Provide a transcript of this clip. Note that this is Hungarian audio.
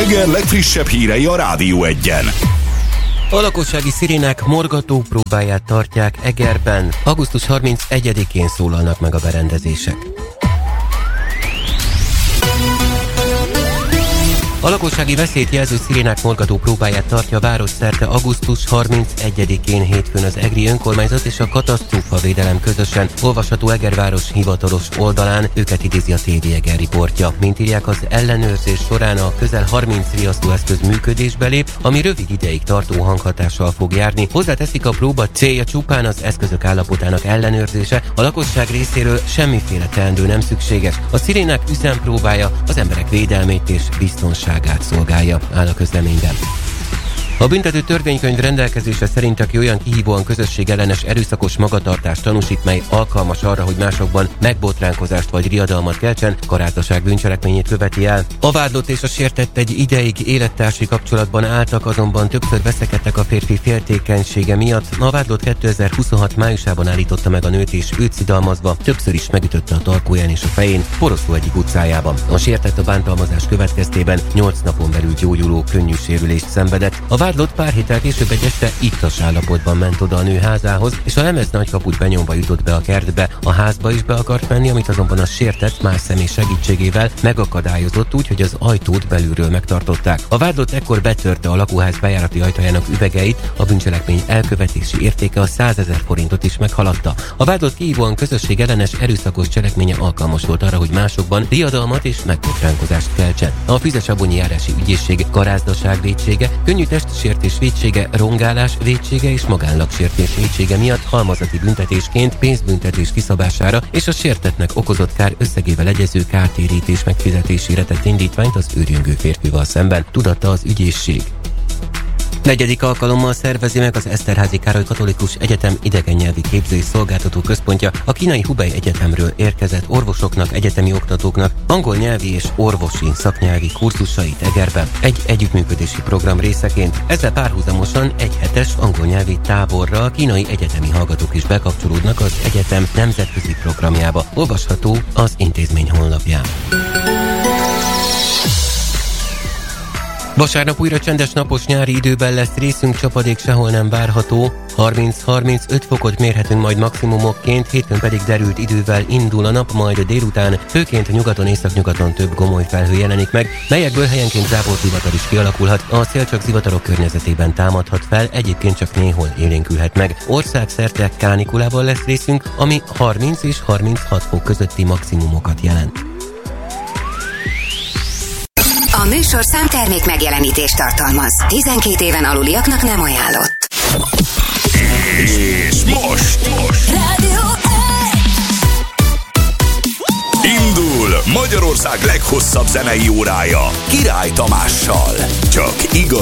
Eger legfrissebb hírei a Rádió Egyen. A lakossági szirénák morgató próbáját tartják Egerben. Augusztus 31-én szólalnak meg a berendezések. A lakossági veszélyt jelző szirénák morgató próbáját tartja városszerte augusztus 31-én hétfőn az egri önkormányzat és a katasztrófavédelem közösen. Olvasható Egerváros hivatalos oldalán, őket idézi a TV Eger riportja. Mint írják, az ellenőrzés során a közel 30 riasztóeszköz működésbe lép, ami rövid ideig tartó hanghatással fog járni. Hozzáteszik, a próba célja csupán az eszközök állapotának ellenőrzése, a lakosság részéről semmiféle teendő nem szükséges. A szirénák üzempróbája az emberek védelmét és biztonságát szolgálja, áll a közleményben. A büntető törvénykönyv rendelkezése szerint, aki olyan kihívóan közösségellenes erőszakos magatartást tanúsít, mely alkalmas arra, hogy másokban megbotránkozást vagy riadalmat keltsen, karázdaság bűncselekményét követi el. A vádlott és a sértett egy ideig élettársi kapcsolatban álltak, azonban többször veszekedtek a férfi féltékenysége miatt. A vádlott 2026 májusában állította meg a nőt, és őt szidalmazva többször is megütötte a tarkóján és a fején, Poroszló egyik utcájában. A sértett a bántalmazás következtében 8 napon belül gyógyuló könnyű sérülést szenvedett. A vádlott pár héttel később egy este ittas állapotban ment oda a nő házához, és a lemez nagykaput benyomva jutott be a kertbe. A házba is be akart menni, amit azonban a sértett más személy segítségével megakadályozott úgy, hogy az ajtót belülről megtartották. A vádlott ekkor betörte a lakóház bejárati ajtajának üvegeit, a bűncselekmény elkövetési értéke a 100 000 forintot is meghaladta. A vádlott kihívóan közösségellenes erőszakos cselekménye alkalmas volt arra, hogy másokban riadalmat és megbotránkozást keltsen. A Füzesabonyi járási ügyészség garázdaság vétsége, könnyű testsértés vétsége, rongálás vétsége és magánlagsértés vétsége miatt halmazati büntetésként pénzbüntetés kiszabására és a sértettnek okozott kár összegével egyező kártérítés megfizetésére tett indítványt az őrjöngő férfival szemben, tudatta az ügyészség. 4. alkalommal szervezi meg az Eszterházy Károly Katolikus Egyetem idegennyelvi képző és szolgáltató központja a kínai Hubei Egyetemről érkezett orvosoknak, egyetemi oktatóknak angol nyelvi és orvosi szaknyelvi kurzusait Egerben egy együttműködési program részeként. Ezzel párhuzamosan egy hetes angol nyelvi táborra kínai egyetemi hallgatók is bekapcsolódnak az egyetem nemzetközi programjába. Olvasható az intézmény honlapján. Vasárnap újra csendes napos nyári időben lesz részünk, csapadék sehol nem várható. 30-35 fokot mérhetünk majd maximumokként, hétfőn pedig derült idővel indul a nap, majd délután főként nyugaton, északnyugaton több gomoly felhő jelenik meg, melyekből helyenként záporzivatar is kialakulhat. A szél csak zivatarok környezetében támadhat fel, egyébként csak néhol élénkülhet meg. Országszerte kánikulában lesz részünk, ami 30 és 36 fok közötti maximumokat jelent. A műsorszám termék megjelenítést tartalmaz. 12 éven aluliaknak nem ajánlott. És most Rádió indul Magyarország leghosszabb zenei órája Király Tamással. Csak igaz